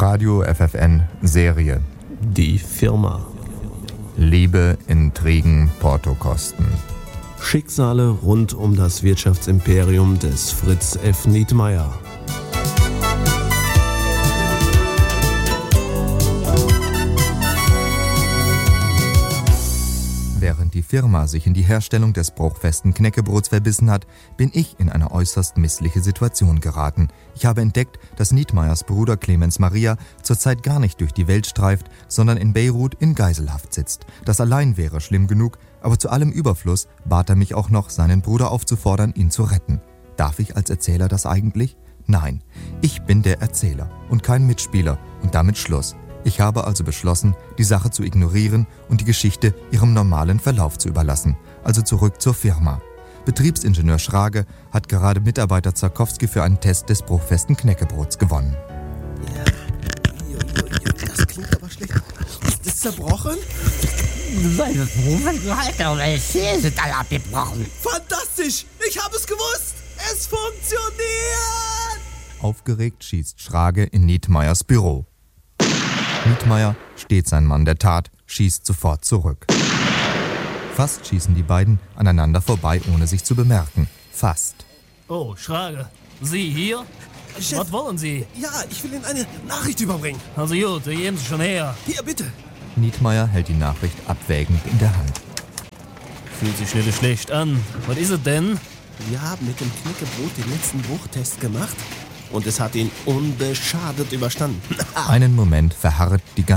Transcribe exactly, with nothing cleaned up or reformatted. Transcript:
Radio F F N Serie. Die Firma. Liebe, Intrigen, Portokosten. Schicksale rund um das Wirtschaftsimperium des Fritz F. Nietmeyer. Während die Firma sich in die Herstellung des bruchfesten Knäckebrots verbissen hat, bin ich in eine äußerst missliche Situation geraten. Ich habe entdeckt, dass Nietmeyers Bruder Clemens Maria zurzeit gar nicht durch die Welt streift, sondern in Beirut in Geiselhaft sitzt. Das allein wäre schlimm genug, aber zu allem Überfluss bat er mich auch noch, seinen Bruder aufzufordern, ihn zu retten. Darf ich als Erzähler das eigentlich? Nein, ich bin der Erzähler und kein Mitspieler und damit Schluss. Ich habe also beschlossen, die Sache zu ignorieren und die Geschichte ihrem normalen Verlauf zu überlassen. Also zurück zur Firma. Betriebsingenieur Schrage hat gerade Mitarbeiter Zarkowski für einen Test des bruchfesten Knäckebrots gewonnen. Ja, das klingt aber schlecht. Ist es zerbrochen? Meine Probenhalter sind alle abgebrochen. Fantastisch! Ich habe es gewusst! Es funktioniert! Aufgeregt schießt Schrage in Nietmeyers Büro. Nietmeyer, stets ein Mann der Tat, schießt sofort zurück. Fast schießen die beiden aneinander vorbei, ohne sich zu bemerken. Fast. Oh, Schrage. Sie hier? Chef, Was wollen Sie? Ja, ich will Ihnen eine Nachricht überbringen. Also gut, geben Sie schon her. Hier, bitte. Nietmeyer hält die Nachricht abwägend in der Hand. Fühlt sich nicht schlecht an. Was ist es denn? Wir haben mit dem Knäckebrot den letzten Bruchtest gemacht und es hat ihn unbeschadet überstanden. Einen Moment verharrt die ganze